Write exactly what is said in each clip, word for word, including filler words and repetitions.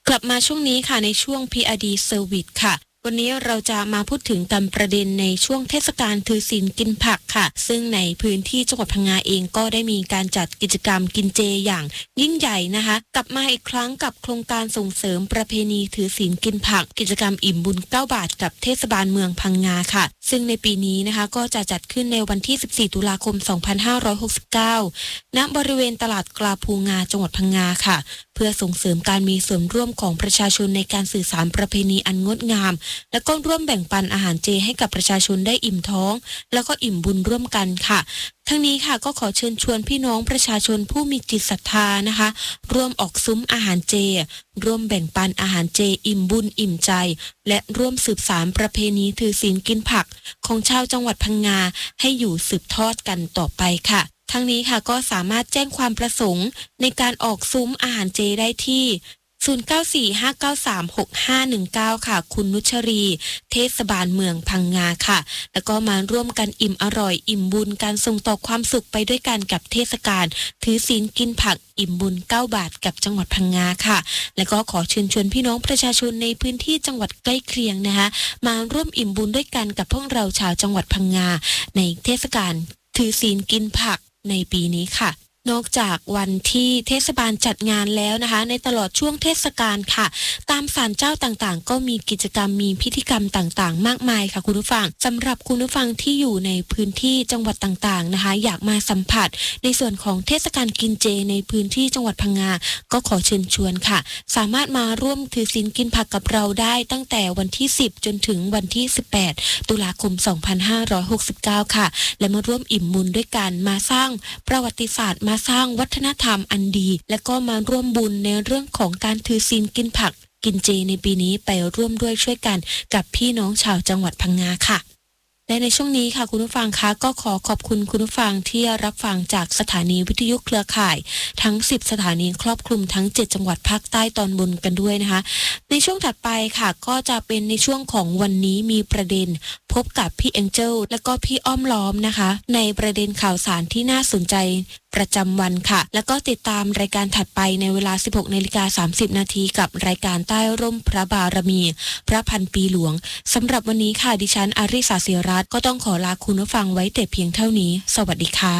กลับมาช่วงนี้ค่ะในช่วง พี อาร์ ดี Service ค่ะวันนี้เราจะมาพูดถึงกันประเด็นในช่วงเทศกาลถือศีลกินผักค่ะซึ่งในพื้นที่จังหวัดพังงาเองก็ได้มีการจัดกิจกรรมกินเจอย่างยิ่งใหญ่นะคะกลับมาอีกครั้งกับโครงการส่งเสริมประเพณีถือศีลกินผักกิจกรรมอิ่มบุญเก้าบาทกับเทศบาลเมืองพังงาค่ะซึ่งในปีนี้นะคะก็จะจัดขึ้นในวันที่สิบสี่ตุลาคมสองพันห้าร้อยหกสิบเก้าณบริเวณตลาดกลาภูงาจังหวัดพังงาค่ะเพื่อส่งเสริมการมีส่วนร่วมของประชาชนในการสื่อสารประเพณีอันงดงามและก็ร่วมแบ่งปันอาหารเจให้กับประชาชนได้อิ่มท้องแล้วก็อิ่มบุญร่วมกันค่ะทั้งนี้ค่ะก็ขอเชิญชวนพี่น้องประชาชนผู้มีจิตศรัทธานะคะร่วมออกซุ้มอาหารเจร่วมแบ่งปันอาหารเจอิ่มบุญอิ่มใจและร่วมสืบสานประเพณีถือศีลกินผักของชาวจังหวัดพังงาให้อยู่สืบทอดกันต่อไปค่ะทั้งนี้ค่ะก็สามารถแจ้งความประสงค์ในการออกซุ้มอาหารเจได้ที่ศูนย์ เก้า สี่ ห้า เก้า สาม หก ห้า หนึ่ง เก้าค่ะคุณนุชรีเทศบาลเมืองพังงาค่ะแล้วก็มาร่วมกันอิ่มอร่อยอิ่มบุญการส่งต่อความสุขไปด้วยกันกับเทศกาลถือศีลกินผักอิ่มบุญเก้าบาทกับจังหวัดพังงาค่ะแล้วก็ขอเชิญชวนพี่น้องประชาชนในพื้นที่จังหวัดใกล้เคียงนะคะมาร่วมอิ่มบุญด้วยกันกับพวกเราชาวจังหวัดพังงาในเทศกาลถือศีลกินผักในปีนี้ค่ะนอกจากวันที่เทศบาลจัดงานแล้วนะคะในตลอดช่วงเทศกาลค่ะตามศาลเจ้าต่างๆก็มีกิจกรรมมีพิธีกรรมต่างๆมากมายค่ะคุณผู้ฟังสำหรับคุณผู้ฟังที่อยู่ในพื้นที่จังหวัดต่างๆนะคะอยากมาสัมผัสในส่วนของเทศกาลกินเจในพื้นที่จังหวัดพังงาก็ขอเชิญชวนค่ะสามารถมาร่วมถือศีลกินผักกับเราได้ตั้งแต่วันที่สิบจนถึงวันที่สิบแปดตุลาคมสองพันห้าร้อยหกสิบเก้าค่ะและมาร่วมอิ่มบุญด้วยกันมาสร้างประวัติศาสตร์มาสร้างวัฒนธรรมอันดีและก็มาร่วมบุญในเรื่องของการถือศีลกินผักกินเจในปีนี้ไปร่วมด้วยช่วยกันกับพี่น้องชาวจังหวัดพังงาค่ะและในช่วงนี้ค่ะคุณผู้ฟังคะก็ขอขอบคุณคุณผู้ฟังที่รับฟังจากสถานีวิทยุเครือข่ายทั้งสิบสถานีครอบคลุมทั้งเจ็ดจังหวัดภาคใต้ตอนบนกันด้วยนะคะในช่วงถัดไปค่ะก็จะเป็นในช่วงของวันนี้มีประเด็นพบกับพี่แองเจิลและก็พี่อ้อมล้อมนะคะในประเด็นข่าวสารที่น่าสนใจประจำวันค่ะแล้วก็ติดตามรายการถัดไปในเวลา สิบหกนาฬิกาสามสิบนาทีกับรายการใต้ร่มพระบารมีพระพันปีหลวงสำหรับวันนี้ค่ะดิฉันอาริสาศิรัตน์ก็ต้องขอลาคุณผู้ฟังไว้แต่เพียงเท่านี้สวัสดีค่ะ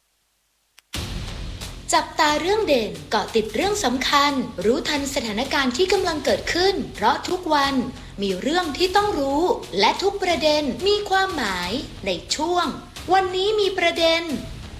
จับตาเรื่องเด่นเกาะติดเรื่องสำคัญรู้ทันสถานการณ์ที่กำลังเกิดขึ้นเพราะทุกวันมีเรื่องที่ต้องรู้และทุกประเด็นมีความหมายในช่วงวันนี้มีประเด็น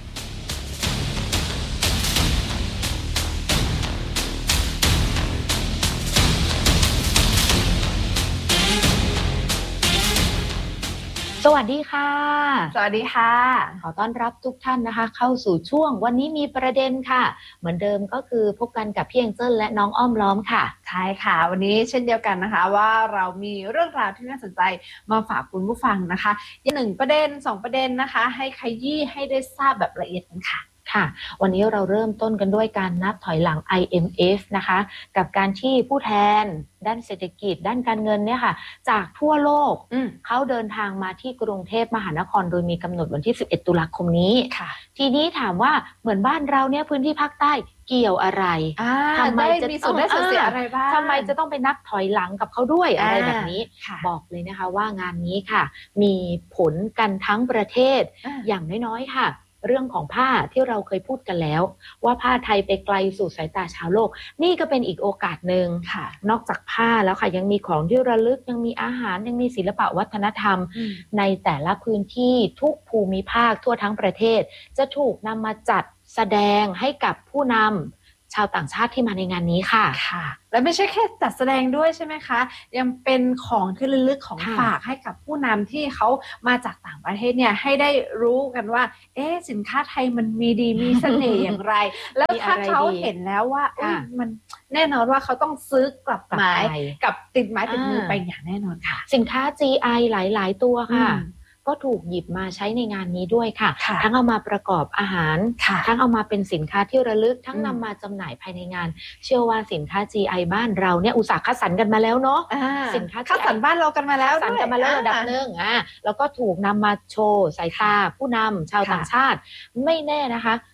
สวัสดีค่ะสวัสดีค่ะขอต้อนรับทุกท่านนะคะเข้าสู่ช่วงวันนี้มีประเด็นค่ะเหมือนเดิมก็คือพบกันกับพี่แองเจิลและน้องอ้อมล้อมค่ะใช่ค่ะวันนี้เช่นเดียวกันนะคะว่าเรามีเรื่องราวที่น่าสนใจมาฝากคุณผู้ฟังนะคะอย่างหนึ่งประเด็นสองประเด็นนะคะให้ขยี้ให้ได้ทราบแบบละเอียดกันค่ะค่ะวันนี้เราเริ่มต้นกันด้วยการนับถอยหลัง ไอ เอ็ม เอฟ นะคะกับการที่ผู้แทนด้านเศรษฐกิจด้านการเงินเนี่ยค่ะจากทั่วโลกเขาเดินทางมาที่กรุงเทพมหานครโดยมีกำหนดวันที่สิบเอ็ดตุลาคมนี้ค่ะทีนี้ถามว่าเหมือนบ้านเราเนี่ยพื้นที่ภาคใต้เกี่ยวอะไรทำไมจะมีส่วนได้ส่วนเสียอะไรบ้างทำไมจะต้องไปนับถอยหลังกับเขาด้วยอะไรแบบนี้บอกเลยนะคะว่างานนี้ค่ะมีผลกันทั้งประเทศอย่างน้อยๆค่ะเรื่องของผ้าที่เราเคยพูดกันแล้วว่าผ้าไทยไปไกลสู่สายตาชาวโลกนี่ก็เป็นอีกโอกาสหนึ่งนอกจากผ้าแล้วค่ะยังมีของที่ระลึกยังมีอาหารยังมีศิลปะวัฒนธรรมในแต่ละพื้นที่ทุกภูมิภาคทั่วทั้งประเทศจะถูกนำมาจัดแสดงให้กับผู้นำชาวต่างชาติที่มาในงานนี้ค่ะค่ะและไม่ใช่แค่จัดแสดงด้วยใช่ไหมคะยังเป็นของที่ระลึกของฝากให้กับผู้นำที่เขามาจากต่างประเทศเนี่ยให้ได้รู้กันว่าเอ๊ะสินค้าไทยมันมีดีมีเสน่ห์อย่างไรแล้วถ้าเขาเห็นแล้วว่ามันแน่นอนว่าเขาต้องซื้อกลับหมายกับติดหมายติดมือไปอย่างแน่นอนค่ะสินค้า จี ไอ หลายๆตัวค่ะก็ถูกหยิบมาใช้ในงานนี้ด้วยค่ะทั้งเอามาประกอบอาหารทั้งเอามาเป็นสินค้าที่ระลึกทั้งนำมาจำหน่ายภายในงานเชื่อว่าสินค้า จี ไอ บ้านเราเนี่ยอุตสาหคัดสรรกันมาแล้วเนาะสินค้าคัดสรรบ้านเรากันมาแล้วคัดสรรกันมาแล้วระดับนึงอ่ะแล้วก็ถูกนำมาโชว์สายตาผู้นำชาวต่างชาติไม่แน่นะคะ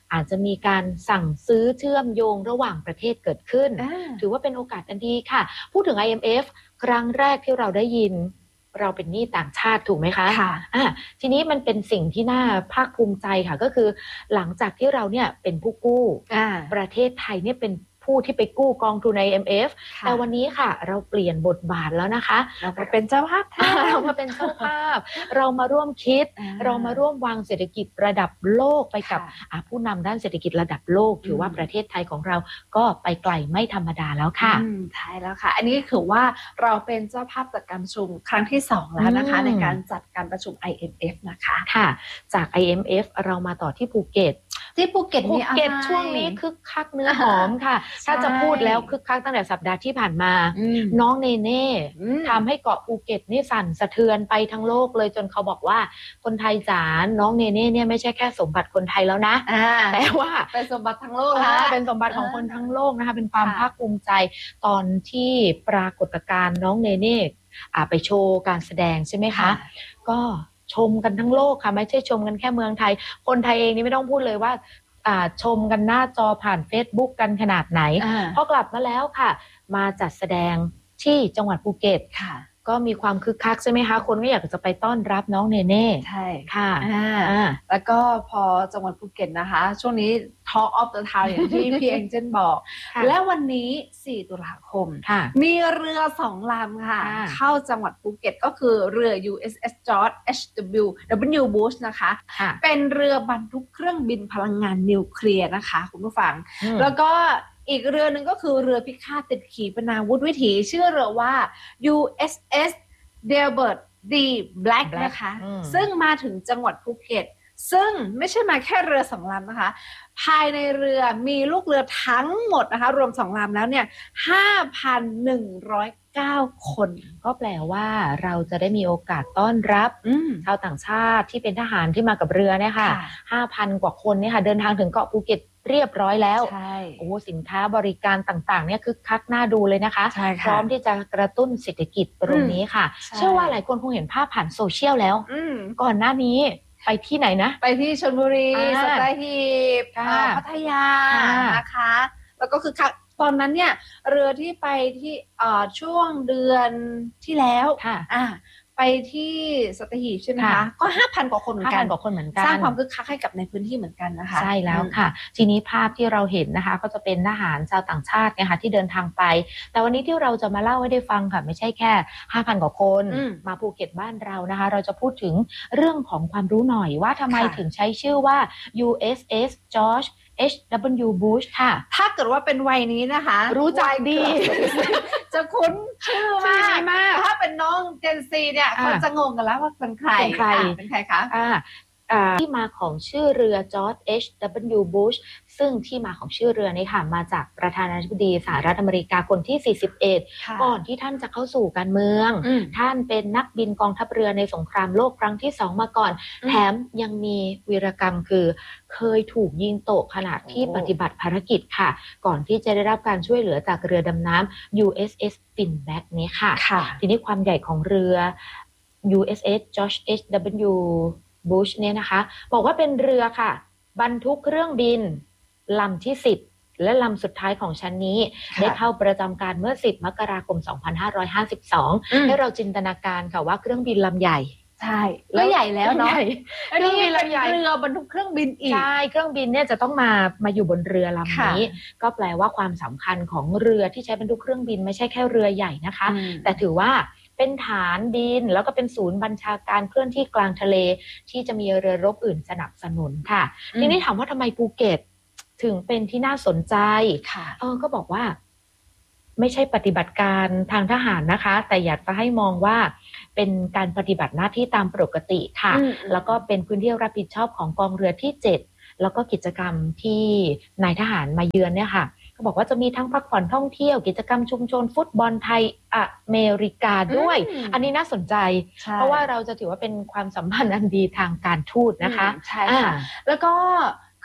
อาจจะมีการสั่งซื้อเชื่อมโยงระหว่างประเทศเกิดขึ้นถือว่าเป็นโอกาสอันดีค่ะพูดถึง ไอ เอ็ม เอฟ ครั้งแรกที่เราได้ยินเราเป็นหนี้ต่างชาติถูกไหมคะค่ะอ่าทีนี้มันเป็นสิ่งที่น่าภาคภูมิใจค่ะก็คือหลังจากที่เราเนี่ยเป็นผู้กู้ประเทศไทยเนี่ยเป็นผู้ที่ไปกู้กองทุน ไอ เอ็ม เอฟ แต่วันนี้ค่ะเราเปลี่ยนบทบาทแล้วนะคะเรามาเป็นเจ้าภาพเรามาเป็นเจ้าภาพเรามาร่วมคิดเรามาร่วมวางเศรษฐกิจระดับโลกไปกับผู้นำด้านเศรษฐกิจระดับโลกถือว่าประเทศไทยของเราก็ไปไกลไม่ธรรมดาแล้วค่ะใช่แล้วค่ะอันนี้ถือว่าเราเป็นเจ้าภาพจัดการประชุมครั้งที่สองแล้วนะคะในการจัดการประชุม ไอ เอ็ม เอฟ นะคะค่ะจาก ไอ เอ็ม เอฟ เรามาต่อที่ภูเก็ตที่ภูเก็ตนี่ภูเก็ตช่วงนี้คึกคักเนื้อหอมค่ะถ้าจะพูดแล้วคึกคักตั้งแต่สัปดาห์ที่ผ่านมาน้องเนเน่ทำให้เกาะภูเก็ตนี่สั่นสะเทือนไปทั้งโลกเลยจนเขาบอกว่าคนไทยจ๋าน้องเนเน่เนี่ยไม่ใช่แค่สมบัติคนไทยแล้วนะแต่ว่าเป็นสมบัติทั้งโลกนะเป็นสมบัติของคนทั้งโลกนะคะเป็นความภาคภูมิใจตอนที่ปรากฏการณ์น้องเนเน่ไปโชว์การแสดงใช่ไหมคะก็ชมกันทั้งโลกค่ะไม่ใช่ชมกันแค่เมืองไทยคนไทยเองนี่ไม่ต้องพูดเลยว่าชมกันหน้าจอผ่าน Facebook กันขนาดไหนพอกลับมาแล้วค่ะมาจัดแสดงที่จังหวัดภูเก็ตค่ะก็มีความคึกคักใช่ไหมคะคนก็อยากจะไปต้อนรับน้องเนเน่ใช่ค่ะแล้วก็พอจังหวัดภูเก็ตนะคะช่วงนี้ Talk of the Town อย่างที่พี่เอ็งเจนบอกและวันนี้สี่ตุลาคมมีเรือสองลำค่ะเข้าจังหวัดภูเก็ตก็คือเรือ ยู เอส เอส George เอช ดับเบิลยู ดับเบิลยู Bush นะคะเป็นเรือบรรทุกเครื่องบินพลังงานนิวเคลียร์นะคะคุณผู้ฟังแล้วก็อีกเรือหนึ่งก็คือเรือพิฆาตติดขีปนาวุธวิถีชื่อเรือว่า ยู เอส เอส Delbert D Black นะคะซึ่งมาถึงจังหวัดภูเก็ตซึ่งไม่ใช่มาแค่เรือสองลำนะคะภายในเรือมีลูกเรือทั้งหมดนะคะรวมสองลำแล้วเนี่ย ห้าพันหนึ่งร้อยเก้า คนก็แปลว่าเราจะได้มีโอกาสต้อนรับชาวต่างชาติที่เป็นทหารที่มากับเรือเนี่ยค่ะ ห้าพัน กว่าคนเนี่ยค่ะเดินทางถึงเกาะภูเก็ตเรียบร้อยแล้วโอ้สินค้าบริการต่างๆเนี่ยคือคักน่าดูเลยนะคะพร้อมที่จะกระตุ้นเศรษฐกิจตรงนี้ค่ะเชื่อว่าหลายคนคงเห็นภาพผ่านโซเชียลแล้วก่อนหน้านี้ไปที่ไหนนะไปที่ชลบุรีสัตหีบพัทยานะคะแล้วก็คือตอนนั้นเนี่ยเรือที่ไปที่ช่วงเดือนที่แล้วไปที่สัตหีบใช่ไหมคะก็ ห้าพัน กว่าคนเหมือนกันห้าพัน กว่าคนเหมือนกันสร้างความคึกคักให้กับในพื้นที่เหมือนกันนะคะใช่แล้วค่ะทีนี้ภาพที่เราเห็นนะคะก็จะเป็นทหารชาวต่างชาตินะคะที่เดินทางไปแต่วันนี้ที่เราจะมาเล่าให้ได้ฟังค่ะไม่ใช่แค่ ห้าพัน กว่าคนมาภูเก็ตบ้านเรานะคะเราจะพูดถึงเรื่องของความรู้หน่อยว่าทำไมถึงใช้ชื่อว่า ยู เอส เอส George เอช ดับเบิลยู Bush ค่ะถ้าเกิดว่าเป็นวัยนี้นะคะรู้จักดีจะคุ้นชื่อมากถ้าเป็นน้องเจนซีเนี่ยเขาจะงงกันแล้วว่าเป็นใครเป็นใครเป็นใครคะที่มาของชื่อเรือ George เอช ดับเบิลยู Bush ซึ่งที่มาของชื่อเรือนี้ค่ะมาจากประธานาธิบดีสหรัฐอเมริกาคนที่สี่สิบเอ็ดก่อนที่ท่านจะเข้าสู่การเมืองท่านเป็นนักบินกองทัพเรือในสงครามโลกครั้งที่สองมาก่อนแถมยังมีวีรกรรมคือเคยถูกยิงตกขณะที่ปฏิบัติภารกิจค่ะก่อนที่จะได้รับการช่วยเหลือจากเรือดำน้ำ ยู เอส เอส Finback นี้ค่ะทีนี้ความใหญ่ของเรือ ยู เอส เอส George เอช ดับเบิลยูบุชเนี่ยนะคะบอกว่าเป็นเรือค่ะบรรทุกเครื่องบินลำที่สิบและลำสุดท้ายของชั้นนี้ได้เข้าประจำการเมื่อสิบมกราคมสองพันห้าร้อยห้าสิบสองให้เราจินตนาการค่ะว่าเครื่องบินลำใหญ่ใช่ก็ใหญ่แล้วเนาะอันนี้เป็นเรือบรรทุกเครื่องบินอีกใช่เครื่องบินเนี่ยจะต้องมามาอยู่บนเรือลำนี้ก็แปลว่าความสำคัญของเรือที่ใช้บรรทุกเครื่องบินไม่ใช่แค่เรือใหญ่นะคะแต่ถือว่าเป็นฐานบินแล้วก็เป็นศูนย์บัญชาการเคลื่อนที่กลางทะเลที่จะมีเรือรบอื่นสนับสนุนค่ะทีนี้ถามว่าทำไมภูเก็ตถึงเป็นที่น่าสนใจเออก็บอกว่าไม่ใช่ปฏิบัติการทางทหารนะคะแต่อยากจะให้มองว่าเป็นการปฏิบัติหน้าที่ตามปกติค่ะแล้วก็เป็นพื้นที่รับผิดชอบของกองเรือที่เจ็ดแล้วก็กิจกรรมที่นายทหารมาเยือนเนี่ยค่ะเขาบอกว่าจะมีทั้งพักผ่อนท่องเที่ยวกิจกรรมชุมชนฟุตบอลไทยอเมริกาด้วยอันนี้น่าสนใจเพราะว่าเราจะถือว่าเป็นความสัมพันธ์อันดีทางการทูตนะคะใช่ค่ะแล้วก็ค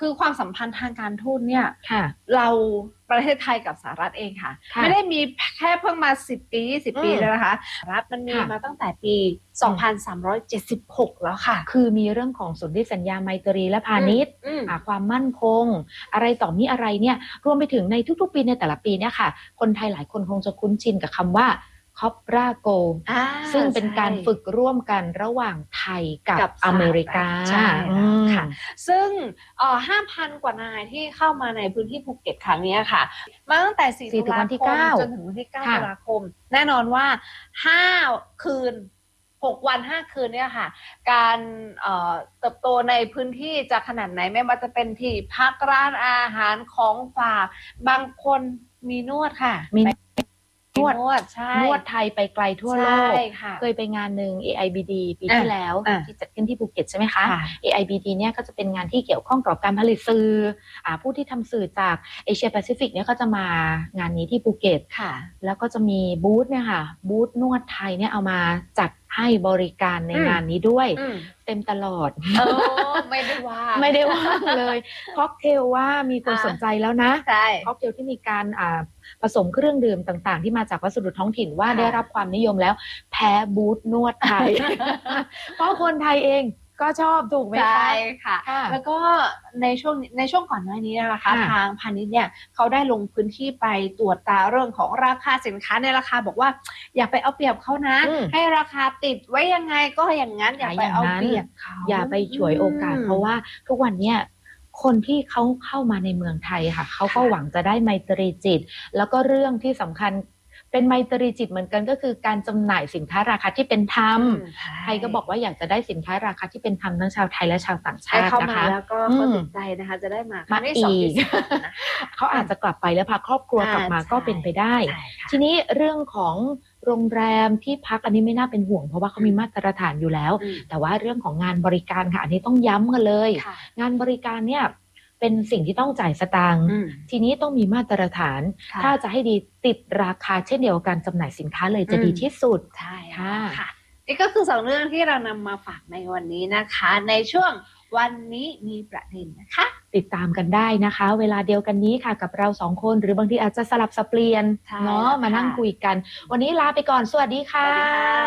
คือความสัมพันธ์ทางการทูตเนี่ยเราประเทศไทยกับสหรัฐเองค่ะไม่ได้มีแค่เพิ่งมาสิบปียี่สิบปีเลยนะคะสหรัฐมันมีมาตั้งแต่ปีสองพันสามร้อยเจ็ดสิบหกแล้วค่ะคือมีเรื่องของสนธิสัญญาไมตรีและพาณิชย์ความมั่นคงอะไรต่อมีอะไรเนี่ยรวมไปถึงในทุกๆปีในแต่ละปีเนี่ยค่ะคนไทยหลายคนคงจะคุ้นชินกับคำว่าคอปราโกซึ่งเป็นการฝึกร่วมกันระหว่างไทยกับ, กับอเมริกาใช่ค่ะซึ่งห้าพันกว่านายที่เข้ามาในพื้นที่ภูเก็ตครั้งนี้ค่ะมาตั้งแต่สี่ตุลาคมจนถึงวันที่เก้าตุลาคมแน่นอนว่าห้าคืนหกวันห้าคืนเนี่ยค่ะการเติบโตในพื้นที่จะขนาดไหนไม่ว่าจะเป็นที่พักร้านอาหารของฝากบางคนมีนวดค่ะมีนวดนวดใช่นวดไทยไปไกลทั่วโลกเคยไปงานหนึ่ง เอ ไอ บี ดี ปีที่แล้วที่จัดขึ้นที่ภูเก็ตใช่ไหมคะ เอ ไอ บี ดี เนี่ยก็จะเป็นงานที่เกี่ยวข้องกับการผลิตสื่อผู้ที่ทำสื่อจากเอเชียแปซิฟิกเนี่ยก็จะมางานนี้ที่ภูเก็ตแล้วก็จะมีบูธเนี่ยค่ะบูธนวดไทยเนี่ยเอามาจัดให้บริการในงานนี้ด้วยเต็มตลอดไม่ได้ว่าไม่ได้ว่าเลยค็อกเทลว่ามีคนสนใจแล้วนะค็อกเทลที่มีการผสมเครื่องดื่มต่างๆที่มาจากวัสดุท้องถิ่นว่าได้รับความนิยมแล้วแพ้บูธนวดไทย เพราะคนไทยเองก็ชอบถูกไหมคะใช่ค่ะแล้วก็ในช่วงในช่วงก่อนหน้านี้นะคะทางพาณิชย์เนี่ยเขาได้ลงพื้นที่ไปตรวจตาเรื่องของราคาสินค้าในราคาบอกว่าอย่าไปเอาเปรียบเขานะให้ราคาติดไว้ยังไงก็อย่างนั้นอย่าไปเอาเปรียบเขาอย่าไปฉวยโอกาสเพราะว่าทุกวันเนี่ยคนที่เขาเข้ามาในเมืองไทยค่ะเขาก็หวังจะได้ไมตรีจิตแล้วก็เรื่องที่สำคัญเป็นไมตรีจิตเหมือนกันก็คือการจำหน่ายสินค้าราคาที่เป็นธรรมไทยก็บอกว่าอยากจะได้สินค้าราคาที่เป็นธรรมทั้งชาวไทยและชาวต่างชาตินะคะเข้ามาแล้วก็เขาติดใจนะคะจะได้มามาอีกเขาอาจจะกลับไปแล้วพาครอบครัวกลับมาก็เป็นไปได้ทีนี้เรื่องของโรงแรมที่พักอันนี้ไม่น่าเป็นห่วงเพราะว่าเขามีมาตรฐานอยู่แล้วแต่ว่าเรื่องของงานบริการค่ะอันนี้ต้องย้ำกันเลยงานบริการเนี่ยเป็นสิ่งที่ต้องจ่ายสตางค์ทีนี้ต้องมีมาตรฐานถ้าจะให้ดีติดราคาเช่นเดียวกันจำหน่ายสินค้าเลยจะดีที่สุดใช่ค่ะนี่ก็คือสองเรื่องที่เรานำมาฝากในวันนี้นะคะในช่วงวันนี้มีประเด็นนะคะติดตามกันได้นะคะเวลาเดียวกันนี้ค่ะกับเราสองคนหรือบางทีอาจจะสลับสับเปลี่ยนเนาะมานั่งคุยกันวันนี้ลาไปก่อนสวัสดีค่ะ